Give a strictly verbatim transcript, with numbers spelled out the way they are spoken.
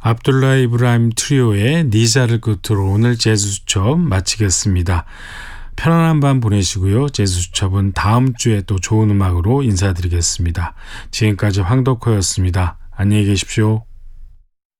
압둘라 이브라임 트리오의 니자를 끝으로 오늘 재즈 수첩 마치겠습니다. 편안한 밤 보내시고요. 재즈 수첩은 다음 주에 또 좋은 음악으로 인사드리겠습니다. 지금까지 황덕호였습니다. 안녕히 계십시오.